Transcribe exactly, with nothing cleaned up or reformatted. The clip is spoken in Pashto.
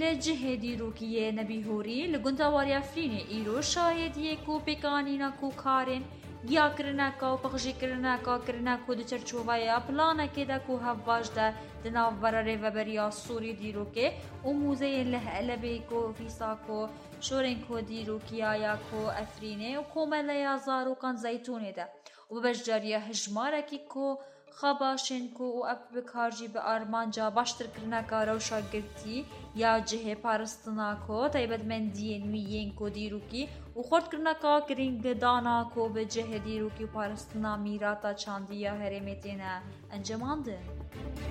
لجه دیروکیه نبی هوری لگندواری افرینه ایرو شاهدیه کو پیکانینا کو کارن گیا کرنا کا و پخشی کرنا کا کرنا کو دو چرچووایا پلانا که دا کو هفواج دا دناو براره و بریا سوری دیروکه و موزه له علبه کو فیسا کو شورن کو دیروکیا یا کو افرینه و کومل یا زارو کان زیتونه دا و ببجاریه هجماره کی کو خباشن کو و اپ بکارجی به آرمانجا باشتر کرنا کا روشا گرتی یا جه پارستنا کو تایبت من دین ویین کو دیروکی و خورد کرنا کا کرینگ دانا کو به جه دیروکی پارستنا میراتا چاندیا هرمتینا انجماندن.